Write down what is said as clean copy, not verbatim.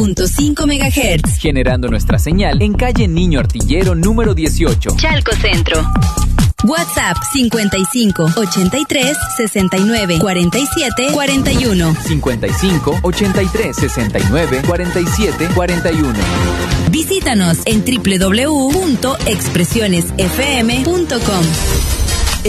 103.5 MHz. Generando nuestra señal en calle Niño Artillero número 18, Chalco Centro. WhatsApp 55 83 69 47 41. 55 83 69 47 41. Visítanos en www.expresionesfm.com.